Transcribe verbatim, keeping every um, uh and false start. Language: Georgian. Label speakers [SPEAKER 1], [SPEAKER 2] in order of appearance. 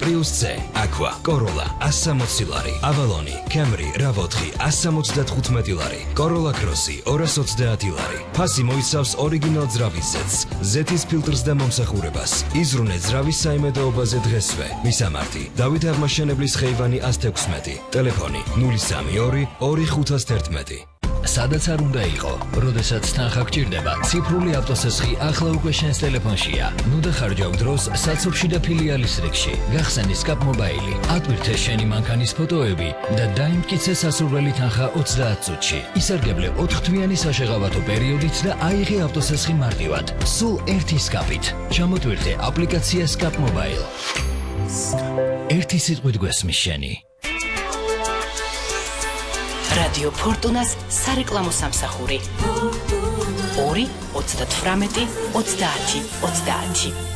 [SPEAKER 1] Prius C, Aqua, Corolla one sixty ლარი, Avalon, Camry, RAV four one seventy-five ლარი, Corolla Cross two twenty ლარი. ფასი მოიცავს ორიგინალ ძრავის ზეთს, ზეთის ფილტრს და მომსახურებას. იზრუნე ძრავის საიმედოობაზე დღესვე. მისამართი: დავით აღმაშენებლის ხეივანი one sixteen. ტელეფონი null three two two five one one. სადაც არ უნდა იყო, როდესაც თანხა გჭირდება, ციფრული ავტოსესხი ახლა უკვე შენს ტელეფონშია. ნუ დახარჯავ დროს საცობში და ფილიალის რიგში. გახსენი Scap Mobile, ატვირთე შენი მანქანის ფოტოები და დაიმტკიცე სასურველი თანხა ოცდაათ წუთში. ისარგებლე ოთხ თვიანი საშეღავათო პერიოდით და აიღე ავტოსესხი მარტივად. სულ ერთი Scap-ით. ჩამოტვირთე აპლიკაცია Scap Mobile. ერთი სიტყვით გვესმის შენი.
[SPEAKER 2] Radio Fortunas სარეკლამო სამსახური. ორი ოცდათვრამეტი ოცდაათი ოცდაათი